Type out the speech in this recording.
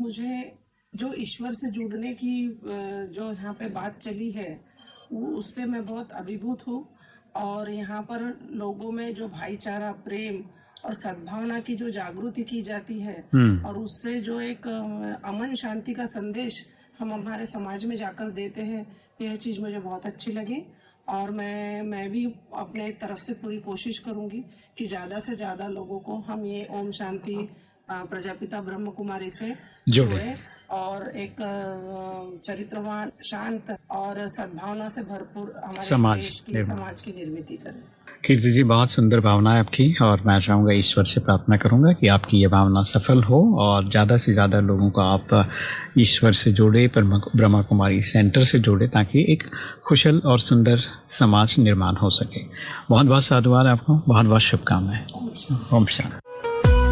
मुझे जो ईश्वर से जुड़ने की जो यहाँ पे बात चली है, वो उससे मैं बहुत अभिभूत हूँ। और यहाँ पर लोगों में जो भाईचारा, प्रेम और सद्भावना की जो जागृति की जाती है, और उससे जो एक अमन शांति का संदेश हम हमारे समाज में जाकर देते हैं, यह चीज़ मुझे बहुत अच्छी लगी। और मैं भी अपने तरफ से पूरी कोशिश करूँगी कि ज़्यादा से ज़्यादा लोगों को हम ये ओम शांति प्रजापिता ब्रह्म कुमारी से जोड़े और एक चरित्रवान, शांत और सद्भावना से भरपूर हमारे देश की, समाज की निर्मित करें। कीर्ति जी, बहुत सुंदर भावना है आपकी, और मैं चाहूँगा, ईश्वर से प्रार्थना करूँगा कि आपकी ये भावना सफल हो और ज़्यादा से ज़्यादा लोगों को आप ईश्वर से जोड़े, ब्रह्मा कुमारी सेंटर से जोड़े, ताकि एक कुशल और सुंदर समाज निर्माण हो सके। बहुत बहुत साधुवाद आपको, बहुत बहुत शुभकामनाएं। ओम शांति।